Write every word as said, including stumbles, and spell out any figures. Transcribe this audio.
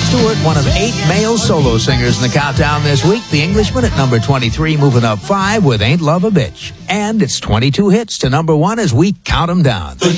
Stewart, one of eight male solo singers in the countdown this week. The Englishman at number twenty-three, moving up five with Ain't Love a Bitch. And it's twenty-two hits to number one as we count them down.